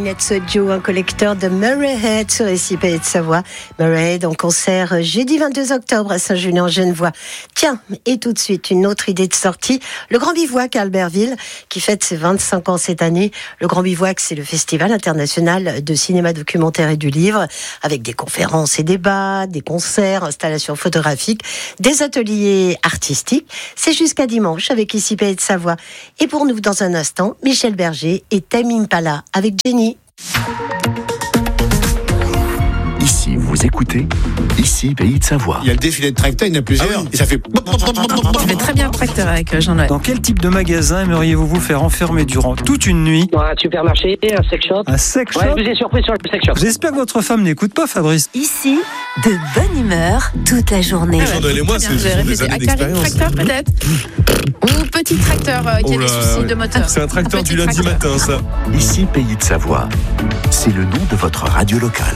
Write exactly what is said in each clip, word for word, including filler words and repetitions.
It's a Joe, un collecteur de Murray Head sur les six pays de Savoie. Murray Head en concert jeudi vingt-deux octobre à Saint-Julien-en-Genevois. Tiens, et tout de suite, une autre idée de sortie. Le Grand Bivouac à Albertville, qui fête ses vingt-cinq ans cette année. Le Grand Bivouac, c'est le festival international de cinéma documentaire et du livre, avec des conférences et débats, des concerts, installations photographiques, des ateliers artistiques. C'est jusqu'à dimanche avec les six pays de Savoie. Et pour nous, dans un instant, Michel Berger et Tame Impala avec Jenny. Ici, vous écoutez, ici, Pays de Savoie. Il y a le défilé de tracteurs, il y en a plusieurs, ah oui. Et ça fait... Tu fais très bien le tracteur avec Jean-Noël. Dans quel type de magasin aimeriez-vous vous faire enfermer durant toute une nuit ? Dans un supermarché, un sex shop. Un sex shop ? Ouais, je vous ai surpris sur le sex shop. J'espère que votre femme n'écoute pas, Fabrice. Ici, de bonne humeur toute la journée. Ah, Jean-Noël et moi, c'est des années à d'expérience. Tracteur peut-être. Ou petit tracteur euh, qui a des soucis de moteur. C'est un tracteur Petit du lundi tracteur. matin, ça. Ici, Pays de Savoie. C'est le nom de votre radio locale.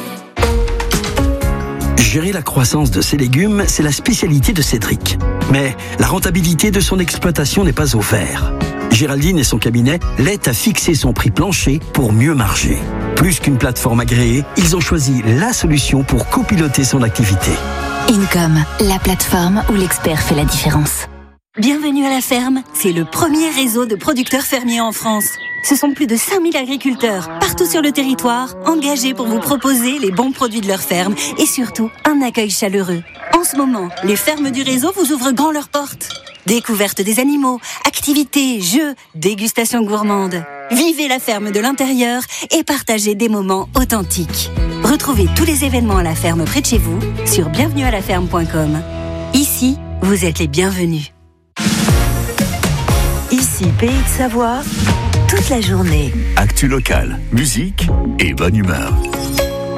Gérer la croissance de ses légumes, c'est la spécialité de Cédric. Mais la rentabilité de son exploitation n'est pas au vert. Géraldine et son cabinet l'aident à fixer son prix plancher pour mieux marger. Plus qu'une plateforme agréée, ils ont choisi la solution pour copiloter son activité. Incom, la plateforme où l'expert fait la différence. Bienvenue à la ferme, c'est le premier réseau de producteurs fermiers en France. Ce sont plus de cinq mille agriculteurs, partout sur le territoire, engagés pour vous proposer les bons produits de leur ferme et surtout un accueil chaleureux. En ce moment, les fermes du réseau vous ouvrent grand leurs portes. Découverte des animaux, activités, jeux, dégustation gourmande. Vivez la ferme de l'intérieur et partagez des moments authentiques. Retrouvez tous les événements à la ferme près de chez vous sur bienvenue à la ferme point com. Ici, vous êtes les bienvenus. Ici, Pays de Savoie, toute la journée. Actu locale, musique et bonne humeur.